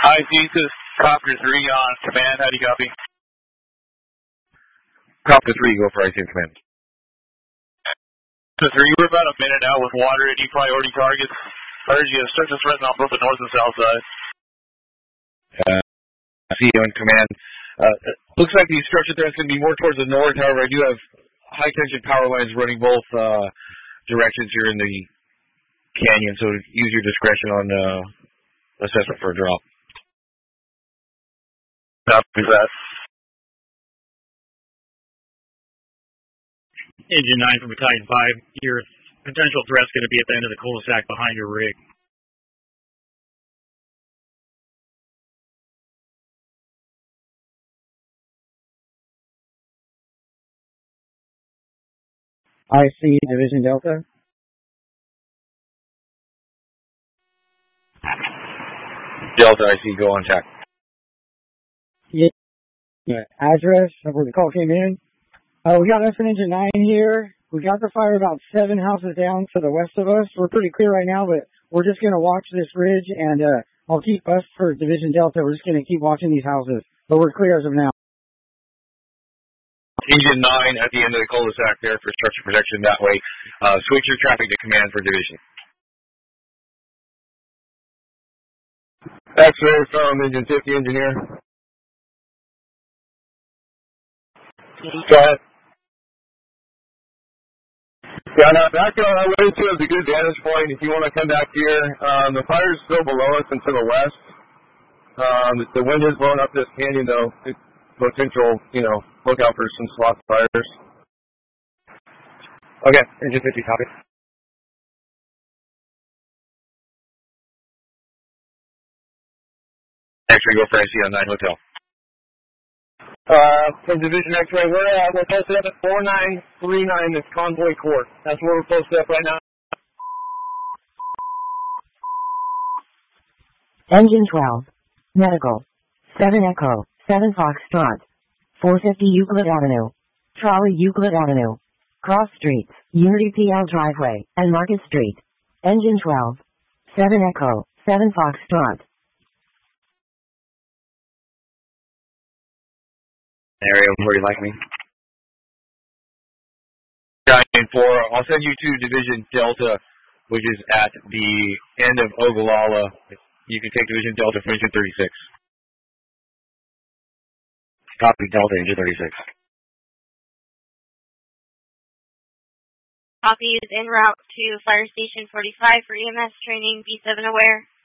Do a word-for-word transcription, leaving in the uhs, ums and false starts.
I C, this is Copter three on command. How do you copy? Copter three, go for I C command. So three, we're about a minute out with water at E priority targets. I heard you have search and threat on both the north and south side. Uh, I see you on command. Uh, looks like the structure threat's going to be more towards the north. However, I do have high tension power lines running both uh, directions here in the canyon, so use your discretion on uh, assessment for a drop. Copy that. Engine nine from Battalion five, your potential threat's going to be at the end of the cul-de-sac behind your rig. I C Division Delta. Delta, I C, go on check. Yeah. yeah. Address of where the call came in. Uh, we got F N Engine nine here. We got the fire about seven houses down to the west of us. We're pretty clear right now, but we're just going to watch this ridge, and uh, I'll keep us for Division Delta. We're just going to keep watching these houses, but we're clear as of now. Engine nine at the end of the cul-de-sac there for structure protection that way. Uh, switch your traffic to command for division. X-ray from engine fifty, engineer. Go ahead. Yeah, now back on our way to is a good vantage point if you want to come back here. Um, the fire is still below us and to the west. Um, the wind is blowing up this canyon, though. It's potential, you know, look out for some slot fires. Okay, engine fifty, copy. X-ray, go for I C on nine hotel. Uh, from Division X-ray, we're, uh, we're posted up at four nine three nine, this Convoy Court. That's where we're posted up right now. Engine twelve. Medical. seven Echo. seven Foxtrot. four fifty Euclid Avenue. Trolley Euclid Avenue. Cross Streets, Unity P L Driveway, and Market Street. Engine twelve. seven Echo. seven Foxtrot. Area where you like me. Giant four, I'll send you to Division Delta, which is at the end of Ogallala. You can take Division Delta from engine thirty-six. Copy Delta, engine thirty-six. Copy is en route to Fire Station forty-five for E M S training, B seven aware.